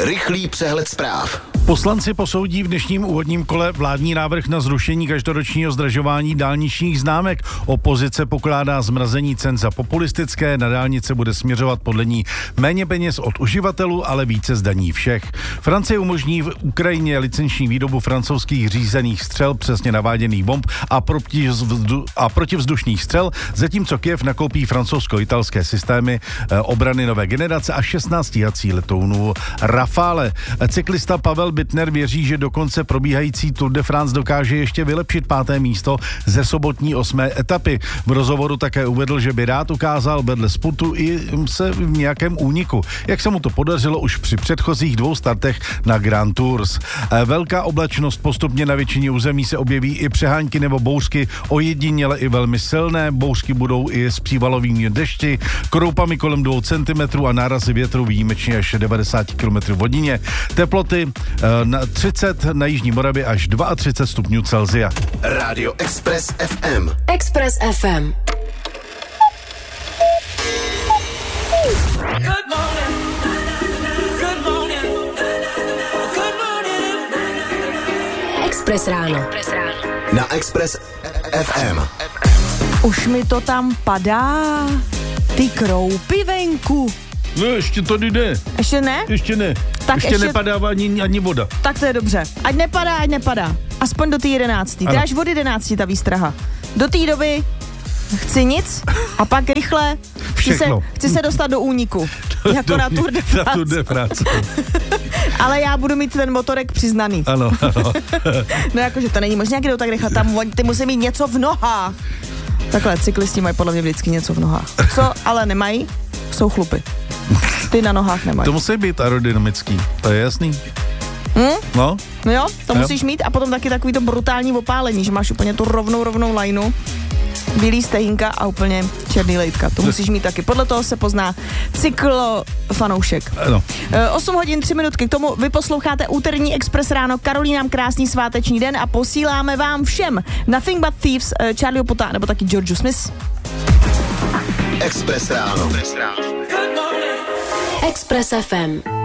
Rychlý přehled zpráv. Poslanci posoudí v dnešním úvodním kole vládní návrh na zrušení každoročního zdražování dálničních známek. Opozice pokládá zmrazení cen za populistické, na dálnice bude směřovat podle ní méně peněz od uživatelů, ale více zdaní všech. Francie umožní v Ukrajině licenční výrobu francouzských řízených střel, přesně naváděných bomb a protivzdušných střel, zatímco Kyjev nakoupí francouzsko-italské systémy obrany nové generace a 16 stíhací letounů Rafale. Cyklista Pavel Bittner věří, že dokonce probíhající Tour de France dokáže ještě vylepšit 5. místo ze sobotní 8. etapy. V rozhovoru také uvedl, že by rád ukázal vedle spurtu i se v nějakém úniku, jak se mu to podařilo už při předchozích 2 startech na Grand Tours. Velká oblačnost, postupně na většině území se objeví i přehánky nebo bouřky, ojediněle i velmi silné. Bouřky budou i s přívalovými dešti, kroupami kolem 2 cm a nárazy větru výjimečně až 90 km v hodině. Teploty na 30 na Jižní Moravě až 32 stupňů Celsia. Rádio Express FM. Express FM. Express ráno. Na Express FM. Už mi to tam padá. Ty kroupy venku. No, ještě to jde. Ještě ne? Ještě ne. Tak ještě nepadá ani voda. Tak to je dobře. Ať nepadá. Aspoň do té 11. To je až od 11 ta výstraha. Do té doby chci nic a pak rychle chci se dostat do úniku. Jako na Tour de France. Ale já budu mít ten motorek přiznaný. Ano. No jakože to není možné, jak jdou tak rychle. Tam ty musí mít něco v nohách. Takhle, cyklisti mají podle mě vždycky něco v nohách. Co ale nemají, jsou chlupy. Ty na nohách nemají. To musí být aerodynamický, to je jasný. No jo, to musíš mít a potom taky takový to brutální opálení, že máš úplně tu rovnou lajnu, bílý stehínka a úplně černý lejtka. To musíš mít taky. Podle toho se pozná cyklofanoušek. Ano. 8 hodin 3 minutky k tomu. Vy posloucháte úterní Express ráno. Karolínám krásný sváteční den a posíláme vám všem Nothing But Thieves, Charlieho Puta nebo taky George Smith. Express ráno. Express FM.